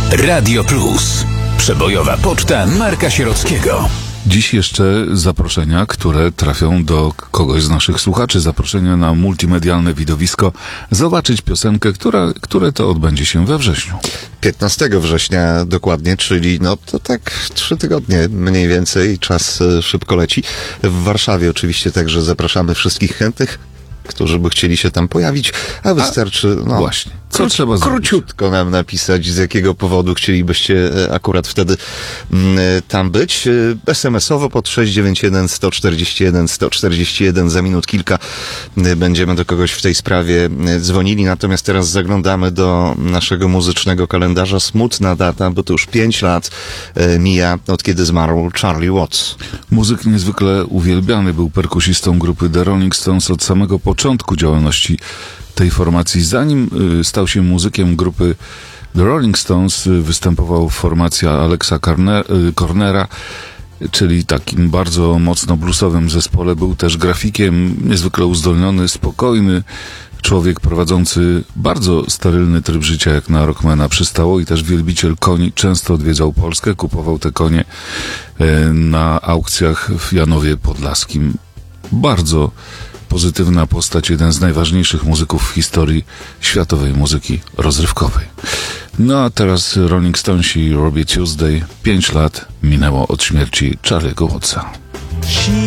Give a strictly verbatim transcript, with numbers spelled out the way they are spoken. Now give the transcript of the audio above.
Radio Plus. Przebojowa poczta Marka Sierockiego. Dziś jeszcze zaproszenia, które trafią do kogoś z naszych słuchaczy. Zaproszenia na multimedialne widowisko. Zobaczyć piosenkę, która, które to odbędzie się we wrześniu. piętnastego września dokładnie, czyli no to tak trzy tygodnie mniej więcej. Czas e, szybko leci. W Warszawie oczywiście także zapraszamy wszystkich chętnych, którzy by chcieli się tam pojawić, a wystarczy, a, no właśnie, co kró- trzeba zrobić? Króciutko nam napisać, z jakiego powodu chcielibyście akurat wtedy m, tam być. es em esowo pod sześć dziewięć jeden, jeden cztery jeden, jeden cztery jeden. Za minut kilka będziemy do kogoś w tej sprawie dzwonili, natomiast teraz zaglądamy do naszego muzycznego kalendarza. Smutna data, bo to już pięć lat e, mija, od kiedy zmarł Charlie Watts. Muzyk niezwykle uwielbiany, był perkusistą grupy The Rolling Stones od samego początku działalności tej formacji. Zanim y, stał się muzykiem grupy The Rolling Stones, y, występował formacja Alexa Corner, y, Cornera, czyli takim bardzo mocno bluesowym zespole. Był też grafikiem, niezwykle uzdolniony, spokojny człowiek prowadzący bardzo sterylny tryb życia, jak na rockmana przystało, i też wielbiciel koni. Często odwiedzał Polskę, kupował te konie y, na aukcjach w Janowie Podlaskim. Bardzo pozytywna postać, jeden z najważniejszych muzyków w historii światowej muzyki rozrywkowej. No a teraz Rolling Stones i Robbie Tuesday. Pięć lat minęło od śmierci Charlie'ego Wattsa.